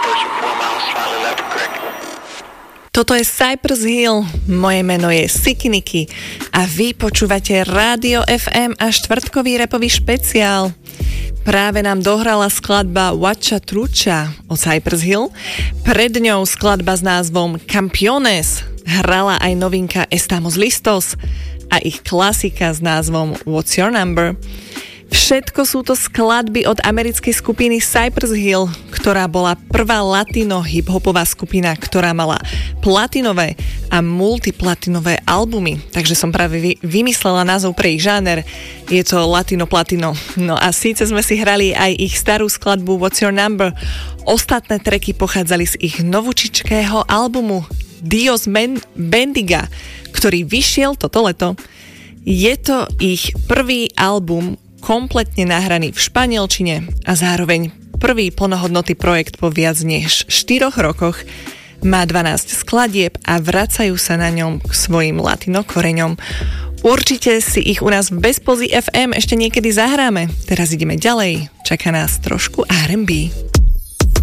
Toto je Cypress Hill, moje meno je Sikiniki a vy počúvate Rádio FM a štvrtkový rapový špeciál. Práve nám dohrala skladba Wacha Trucha od Cypress Hill, pred ňou skladba s názvom Campeones, hrala aj novinka Estamos Listos a ich klasika s názvom What's Your Number. Všetko sú to skladby od americkej skupiny Cypress Hill, ktorá bola prvá latino hip-hopová skupina, ktorá mala platinové a multiplatinové albumy. Takže som práve vymyslela názov pre ich žáner. Je to latino-platino. No a síce sme si hrali aj ich starú skladbu What's Your Number. Ostatné tracky pochádzali z ich novúčičkého albumu Dios Bendiga, ktorý vyšiel toto leto. Je to ich prvý album kompletne nahraný v španielčine a zároveň prvý plnohodnotný projekt po viac než 4 rokoch. Má 12 skladieb a vracajú sa na ňom k svojim latino koreňom. Určite si ich u nás v Bezpozí FM ešte niekedy zahráme. Teraz ideme ďalej. Čaká nás trošku R&B.